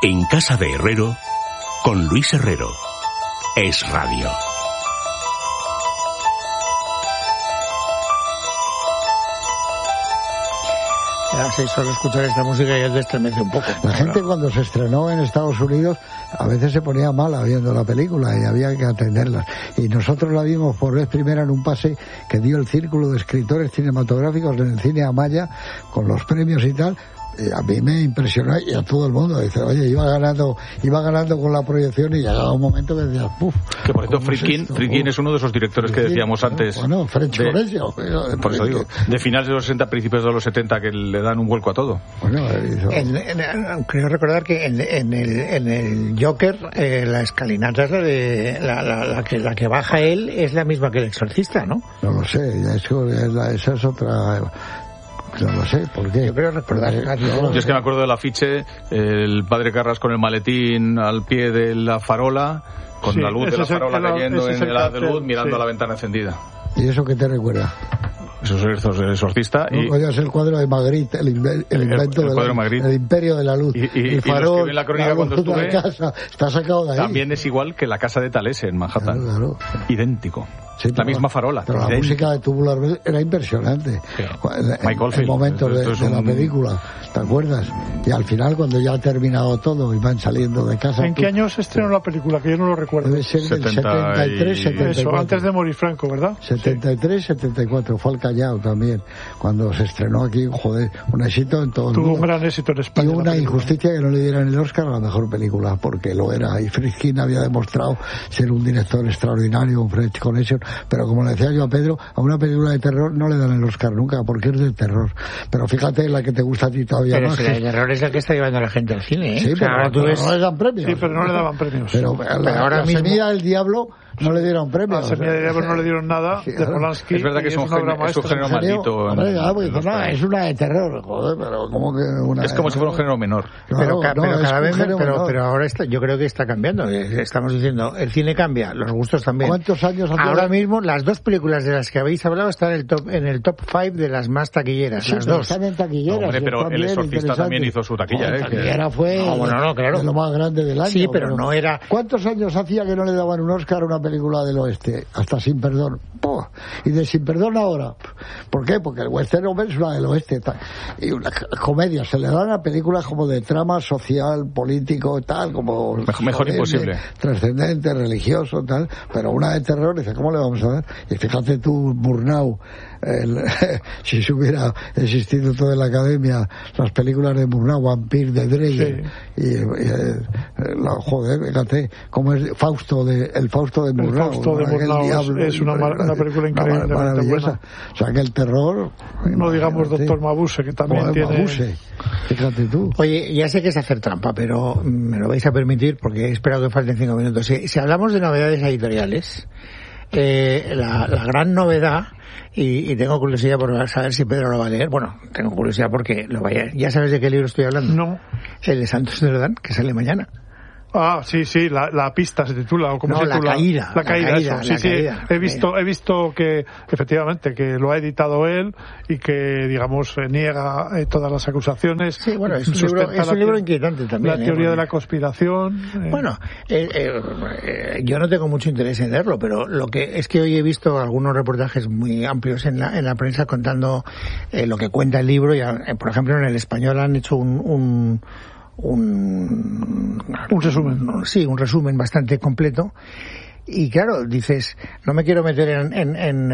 En casa de Herrero, con Luis Herrero. Es Radio. Solo escuchar esta música ya te estremece un poco. La gente cuando se estrenó en Estados Unidos a veces se ponía mala viendo la película y había que atenderla. Y nosotros la vimos por vez primera en un pase que dio el Círculo de Escritores Cinematográficos en el cine Amaya con los premios y tal. Y a mí me impresionó y a todo el mundo. Dice, oye, iba ganando con la proyección y llegaba un momento que decías, ¡puf! Que por cierto, Friedkin es uno de esos directores que decíamos antes. Bueno, French Connection. Por eso digo, de finales de los 60, principios de los 70, que le dan un vuelco a todo. Bueno, creo recordar que en el Joker, la escalinata es la que baja él, es la misma que el Exorcista, ¿no? No lo sé, esa es otra. No lo sé, ¿por qué? Yo creo recordar. Yo es que me acuerdo del afiche, el padre Carras con el maletín al pie de la farola, con la luz de la farola cayendo en el haz de luz, mirando a la ventana encendida. ¿Y eso qué te recuerda? Eso es el Exorcista. No, es el cuadro de Magritte, el invento del imperio de la luz. Y farol, los que ven la crónica cuando estuve, la casa, está sacado de ahí. También es igual que la casa de Talese en Manhattan. Claro. Idéntico. Sí, la misma farola. Pero la música de Tubular Bells era impresionante. En momentos de la película, ¿te acuerdas? Y al final, cuando ya ha terminado todo y van saliendo de casa... ¿En qué año se estrenó la película? Que yo no lo recuerdo. Debe ser del 73, 74. Eso, antes de morir Franco, ¿verdad? 73, 74. Fue al Callao también. Cuando se estrenó aquí, joder, un éxito en todo el mundo. Tuvo un gran éxito en España. Y una injusticia que no le dieran el Oscar a la mejor película, porque lo era. Y Friedkin había demostrado ser un director extraordinario, un French Connection, pero como le decía yo a Pedro, a una película de terror no le dan el Oscar nunca, porque es de terror. Pero fíjate, la que te gusta a ti todavía pero más. Pero el terror es la que está llevando a la gente al cine, ¿eh? Sí, pero ahora no le dan premios. Sí, pero no le daban premios. Pero ahora la Semilla del Diablo no le dieron premios. A la Semilla del Diablo no le dieron nada, de Polanski. Es verdad que es un género maldito. Hombre, es una de terror, joder, pero como que una... Es como si fuera un género menor. Pero cada vez pero ahora yo creo que está cambiando. Estamos diciendo, el cine cambia, los gustos también. ¿Cuántos años hace? Ahora mismo, las dos películas de las que habéis hablado están en el top 5 de las más taquilleras. Sí, las dos. Están en taquilleras. Hombre, pero El Exorcista también hizo su taquilla. La taquillera fue claro. de lo más grande del año. Sí, pero no era... ¿Cuántos años hacía que no le daban un Oscar a una película del oeste? Hasta Sin Perdón. Y de Sin Perdón ahora. ¿Por qué? Porque el western es una del oeste. Y una comedia. Se le dan a películas como de trama social, político, tal, como... Mejor imposible. Trascendente, religioso, tal. Pero una de terror, dice, ¿cómo le vamos a dar? Y fíjate tú, Murnau, si se hubiera existido toda la academia, las películas de Murnau, Vampire de Dreyer, sí. Joder, fíjate, como es el Fausto de Murnau. El Fausto de Murnau es una película increíble, maravillosa. O sea que el terror... No digamos Doctor Mabuse, que también tiene... Mabuse, fíjate tú. Oye, ya sé que es hacer trampa, pero me lo vais a permitir porque he esperado que falten 5 minutos. Si hablamos de novedades editoriales, la gran novedad, y tengo curiosidad por saber si Pedro lo va a leer. Bueno, tengo curiosidad porque ya sabes de qué libro estoy hablando. No. El de Santos Cerdán, que sale mañana. Ah, sí, la pista se titula, o cómo se titula. La caída, eso. Sí, he visto que, efectivamente, que lo ha editado él y que, digamos, niega todas las acusaciones. Sí, bueno, es un libro inquietante también. La teoría de la conspiración. Bueno, yo no tengo mucho interés en leerlo, pero lo que es que hoy he visto algunos reportajes muy amplios en la prensa contando lo que cuenta el libro. Y, por ejemplo, en El Español han hecho un resumen. Sí, un resumen bastante completo. Y claro, dices, no me quiero meter en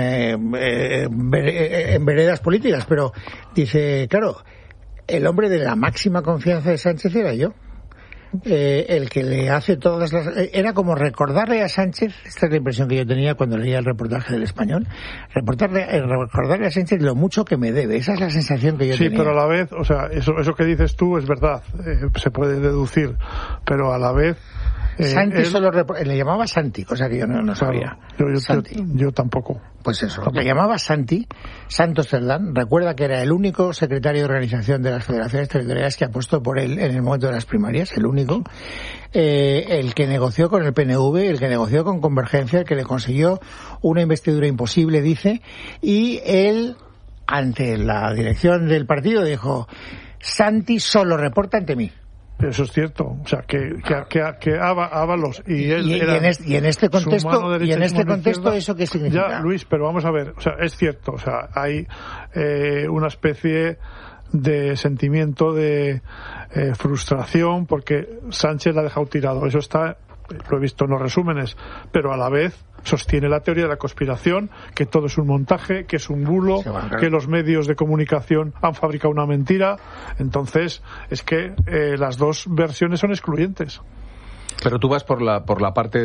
veredas políticas, pero dice, claro, el hombre de la máxima confianza de Sánchez era yo. El que le hace todas las... Era como recordarle a Sánchez, esta es la impresión que yo tenía cuando leía el reportaje del Español, recordarle a Sánchez lo mucho que me debe. Esa es la sensación que yo tenía. Sí, pero a la vez, o sea, eso que dices tú es verdad, se puede deducir, pero a la vez... Santi solo le llamaba Santi, cosa que yo no sabía. Yo tampoco. Pues eso, le llamaba Santi, Santos Cerdán. Recuerda que era el único secretario de organización de las federaciones territoriales que apostó por él en el momento de las primarias, el único. El que negoció con el PNV, el que negoció con Convergencia, el que le consiguió una investidura imposible, dice, y él, ante la dirección del partido, dijo, Santi solo reporta ante mí. Eso es cierto, o sea, que Ábalos y él y en este contexto ¿eso qué significa? Ya, Luis, pero vamos a ver, o sea, es cierto, o sea, hay una especie de sentimiento de frustración porque Sánchez la ha dejado tirado. Eso está, lo he visto en los resúmenes, pero a la vez sostiene la teoría de la conspiración, que todo es un montaje, que es un bulo, que los medios de comunicación han fabricado una mentira. Entonces, es que las dos versiones son excluyentes. Pero tú vas por la parte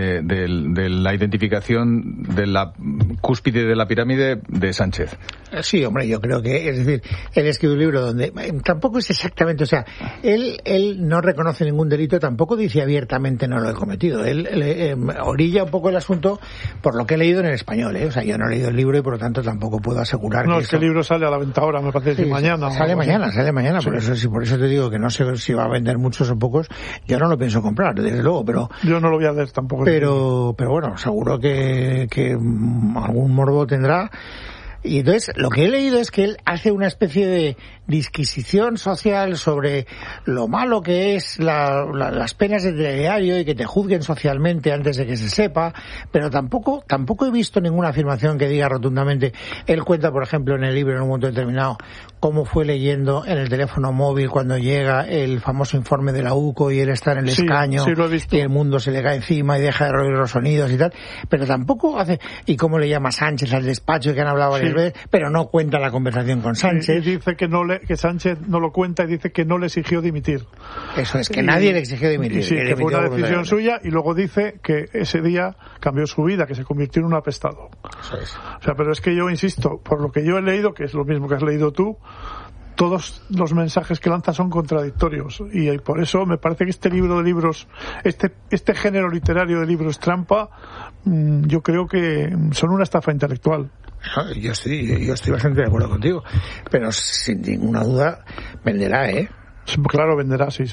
de la identificación de la cúspide de la pirámide de Sánchez. Sí, hombre, yo creo que, es decir, él escribe un libro donde tampoco es exactamente, o sea, él no reconoce ningún delito, tampoco dice abiertamente no lo he cometido. Él orilla un poco el asunto por lo que he leído en el español, O sea, yo no he leído el libro y por lo tanto tampoco puedo asegurar. No, es que el libro sale a la venta ahora, me parece, mañana. Sale mañana, sí. Por eso te digo que no sé si va a vender muchos o pocos. Yo no lo pienso comprar, desde luego, pero yo no lo voy a leer tampoco. Pero bueno, seguro que algún morbo tendrá. Y entonces lo que he leído es que él hace una especie de disquisición social sobre lo malo que es las penas de telediario y que te juzguen socialmente antes de que se sepa, pero tampoco he visto ninguna afirmación que diga rotundamente. Él cuenta, por ejemplo, en el libro, en un momento determinado, cómo fue leyendo en el teléfono móvil cuando llega el famoso informe de la UCO y él está en el escaño y el mundo se le cae encima y deja de oír los sonidos y tal, pero tampoco hace, y cómo le llama Sánchez al despacho, que han hablado varias veces, pero no cuenta la conversación con Sánchez. Y dice que Sánchez no lo cuenta y dice que no le exigió dimitir. Eso es, que nadie le exigió dimitir. Sí, que fue una decisión suya, y luego dice que ese día cambió su vida, que se convirtió en un apestado. Eso es. O sea, pero es que yo insisto, por lo que yo he leído, que es lo mismo que has leído tú, todos los mensajes que lanza son contradictorios, y por eso me parece que este libro de libros, este género literario de libros trampa, yo creo que son una estafa intelectual. Yo estoy bastante de acuerdo contigo, pero sin ninguna duda venderá, Claro, venderá, sí.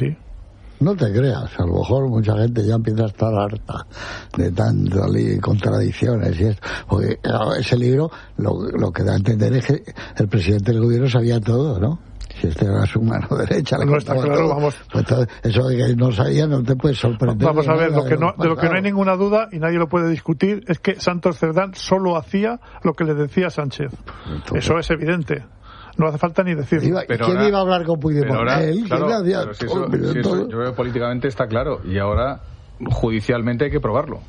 No te creas, a lo mejor mucha gente ya empieza a estar harta de tantas contradicciones y esto. Porque ese libro lo que da a entender es que el presidente del gobierno sabía todo, ¿no? Si este era su mano derecha, no está claro, todo. Vamos. Pues eso de que no sabía no te puede sorprender. Vamos a ver, de lo que no hay ninguna duda y nadie lo puede discutir es que Santos Cerdán solo hacía lo que le decía Sánchez. Entonces, eso es evidente. No hace falta ni decirlo. ¿Quién iba a hablar con Puigdemont? Él, claro, pero si eso, yo creo que políticamente está claro, y ahora judicialmente hay que probarlo.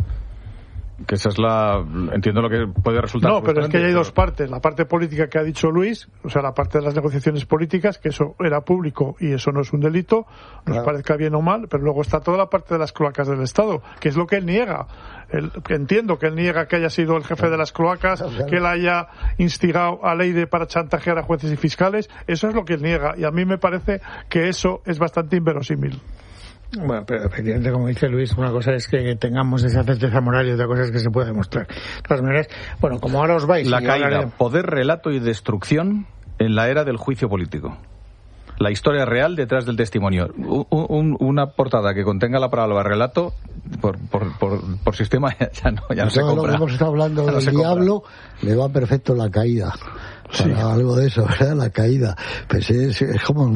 Que esa es entiendo lo que puede resultar. No, pero es que hay dos partes. La parte política que ha dicho Luis, o sea, la parte de las negociaciones políticas, que eso era público y eso no es un delito, nos parezca bien o mal, pero luego está toda la parte de las cloacas del Estado, que es lo que él niega. Entiendo que él niega que haya sido el jefe de las cloacas, que él haya instigado a Leire para chantajear a jueces y fiscales. Eso es lo que él niega, y a mí me parece que eso es bastante inverosímil. Bueno, pero efectivamente, como dice Luis, una cosa es que tengamos esa certeza moral y otra cosa es que se pueda demostrar. De todas maneras, bueno, como ahora os vais... La caída, poder, relato y destrucción en la era del juicio político. La historia real detrás del testimonio. Una portada que contenga la palabra relato, por sistema, ya no se compra. Lo que hemos estado hablando del diablo, le va perfecto la caída. Para algo de eso, ¿verdad? La caída. Pues es como